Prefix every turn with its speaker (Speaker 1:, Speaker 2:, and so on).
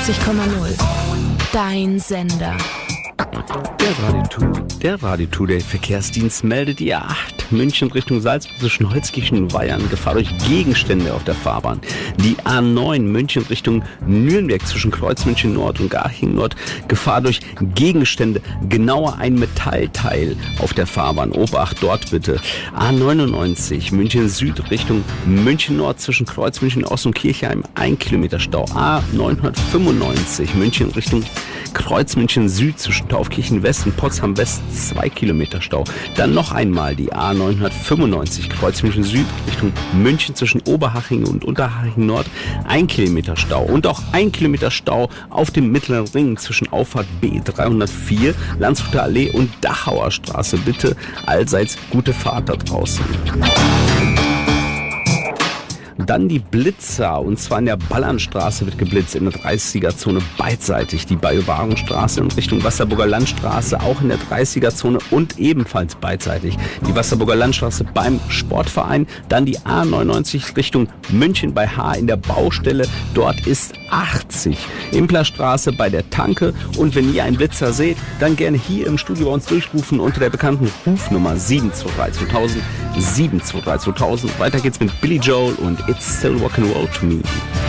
Speaker 1: 88,0. Dein Sender.
Speaker 2: Der Radio Today Verkehrsdienst meldet die A8 München Richtung Salzburg zwischen Holzkirchen und Weyern. Gefahr durch Gegenstände auf der Fahrbahn. Die A9 München Richtung Nürnberg zwischen Kreuz München Nord und Garching Nord. Gefahr durch Gegenstände. Genauer ein Metallteil auf der Fahrbahn. Obacht dort bitte. A99 München Süd Richtung München Nord zwischen Kreuz München Ost und Kirchheim. 1 Kilometer Stau. A995 München Richtung Kreuz München Süd zwischen Taufkirchen West und Potsdam West 2 Kilometer Stau. Dann noch einmal die A995 Kreuz München Süd Richtung München zwischen Oberhaching und Unterhaching Nord 1 Kilometer Stau. Und auch 1 Kilometer Stau auf dem Mittleren Ring zwischen Auffahrt B304, Landshuter Allee und Dachauer Straße. Bitte allseits gute Fahrt da draußen. Dann die Blitzer, und zwar in der Ballernstraße wird geblitzt, in der 30er-Zone beidseitig. Die Bajuwarenstraße in Richtung Wasserburger Landstraße auch in der 30er-Zone und ebenfalls beidseitig. Die Wasserburger Landstraße beim Sportverein. Dann die A99 Richtung München bei H in der Baustelle. Dort ist 80. Implerstraße bei der Tanke. Und wenn ihr einen Blitzer seht, dann gerne hier im Studio bei uns durchrufen unter der bekannten Rufnummer 723 2000. 723 2000. Weiter geht's mit Billy Joel und It's Still Rock'n'Roll to Me.